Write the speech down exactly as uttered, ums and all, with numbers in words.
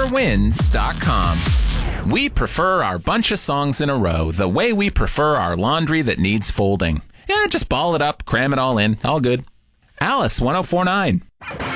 prefer wins dot com. We prefer our bunch of songs in a row the way we prefer our laundry that needs folding. Yeah, just ball it up, cram it all in, all good. Alice, one oh four point nine.